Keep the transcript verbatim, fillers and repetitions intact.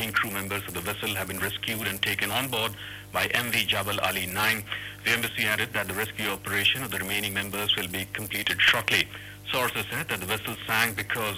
fourteen crew members of the vessel have been rescued and taken on board by M V Jabal Ali nine. The embassy added that the rescue operation of the remaining members will be completed shortly. Sources said that the vessel sank because